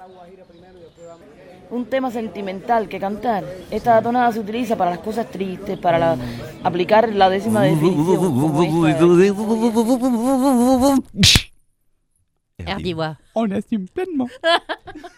Un tema sentimental que cantar. Esta tonada se utiliza para las cosas tristes, para aplicar la décima definición. Como esta. RDY. On assume pleinement.